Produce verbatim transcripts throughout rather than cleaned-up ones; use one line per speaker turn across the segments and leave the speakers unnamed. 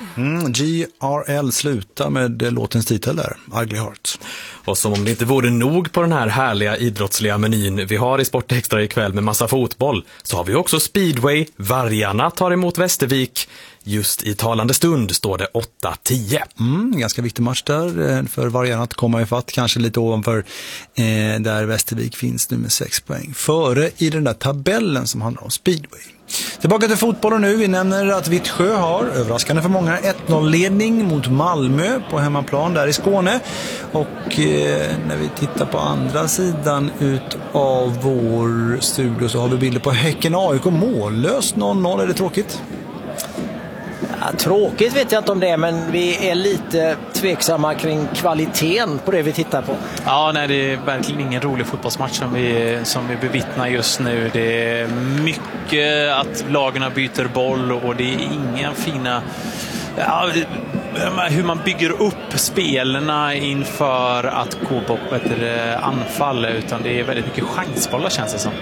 Mm, G R L slutar med låtens titel där, Ugly Heart.
Och som om det inte vore nog på den här härliga idrottsliga menyn vi har i Sport Extra ikväll med massa fotboll, så har vi också speedway. Vargarna tar emot Västervik. Just i talande stund står det åtta tio.
Mm, ganska viktig match där för Vargarna att komma i fatt, kanske lite ovanför eh, där Västervik finns nu med sex poäng. Före i den där tabellen som handlar om speedway. Tillbaka till fotbollen nu. Vi nämner att Vittsjö har, överraskande för många, ett noll-ledning mot Malmö på hemmaplan där i Skåne. Och eh, när vi tittar på andra sidan ut av vår studio så har vi bilder på Häcken A I K mållöst noll noll. Är det tråkigt?
Ja, tråkigt vet jag inte om det, men vi är lite tveksamma kring kvaliteten på det vi tittar på.
Ja, nej, det är verkligen ingen rolig fotbollsmatch som vi, som vi bevittnar just nu. Det är mycket att lagarna byter boll och det är inga fina... Ja, hur man bygger upp spelarna inför att gå på ett anfall, utan det är väldigt mycket chansbollar känns det som.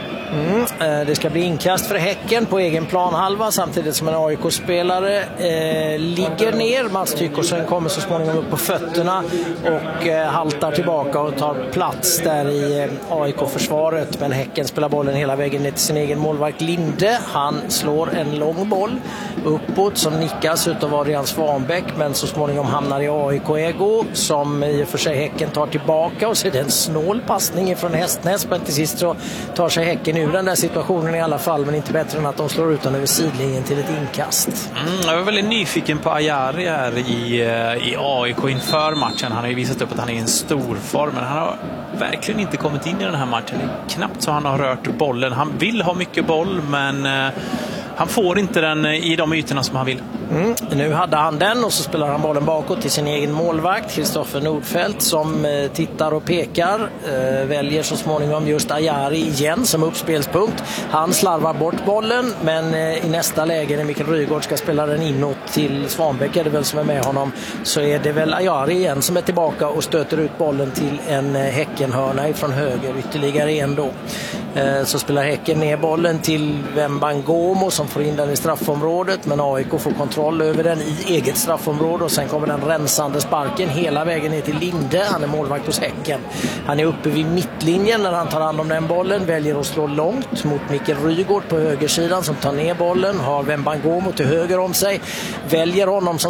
Mm, det ska bli inkast för Häcken på egen planhalva samtidigt som en A I K-spelare eh, ligger ner. Mats Tykkosen kommer så småningom upp på fötterna och eh, haltar tillbaka och tar plats där i eh, A I K-försvaret. Men Häcken spelar bollen hela vägen ner till sin egen målvakt Linde. Han slår en lång boll uppåt som nickas utav Adrian Svanbäck, men så småningom hamnar i A I K-ego som i och för sig Häcken tar tillbaka, och så är det en snål passning från Hästnäs, men till sist så tar sig Häcken ur den där situationen i alla fall, men inte bättre än att de slår ut den över sidlinjen till ett inkast.
Mm, jag var väldigt nyfiken på Ajari här i, i A I K inför matchen. Han har ju visat upp att han är i en stor form, men han har verkligen inte kommit in i den här matchen. Knappt så han har rört bollen. Han vill ha mycket boll, men eh, han får inte den i de ytorna som han vill.
Mm. Nu hade han den och så spelar han bollen bakåt till sin egen målvakt Kristoffer Nordfeldt som eh, tittar och pekar. Eh, väljer så småningom just Ajari igen som uppspelspunkt. Han slarvar bort bollen, men eh, i nästa läge när Mikael Rygaard ska spela den inåt till Svanbäck, är det väl som är med honom, så är det väl Ajari igen som är tillbaka och stöter ut bollen till en eh, Häckenhörna ifrån höger, ytterligare en då. Eh, så spelar Häcken ner bollen till Wembangomo som får in den i straffområdet, men A I K får kontroll över den i eget straffområde och sen kommer den rensande sparken hela vägen ner till Linde. Han är målvakt hos Häcken. Han är uppe vid mittlinjen när han tar hand om den bollen, väljer att slå långt mot Mikael Rygaard på högersidan som tar ner bollen, har Wembangomo till höger om sig, väljer honom som